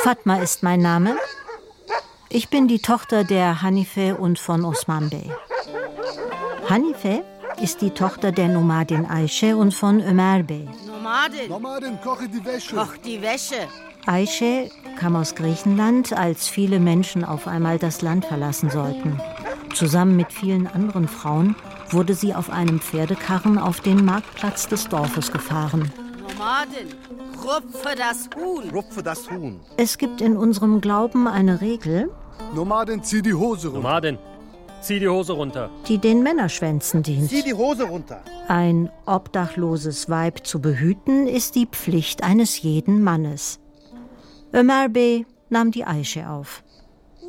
Fatma ist mein Name. Ich bin die Tochter der Hanife und von Osman Bey. Hanife ist die Tochter der Nomadin Aische und von Ömer Bey. Nomadin, koche die Wäsche. Koch die Wäsche. Aische kam aus Griechenland, als viele Menschen auf einmal das Land verlassen sollten. Zusammen mit vielen anderen Frauen wurde sie auf einem Pferdekarren auf den Marktplatz des Dorfes gefahren. Nomadin, rupfe das Huhn. Rupfe das Huhn. Es gibt in unserem Glauben eine Regel, Nomadin, zieh die Hose runter. Nomadin, zieh die Hose runter. die den Männerschwänzen dient. Zieh die Hose runter. Ein obdachloses Weib zu behüten, ist die Pflicht eines jeden Mannes. Ömer Bey nahm die Aische auf.